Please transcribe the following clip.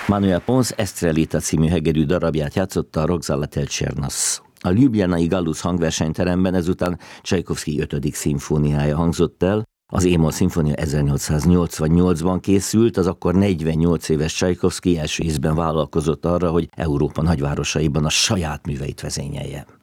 Manuel Pons Estrelita című hegedű darabját játszotta a Roxana Telchernas. A Ljubljanai Gallus hangversenyteremben ezután Csajkovszky 5. szimfóniája hangzott el. Az E-moll szimfónia 1888-ban készült, az akkor 48 éves Csajkovszky első ízben vállalkozott arra, hogy Európa nagyvárosaiban a saját műveit vezényelje.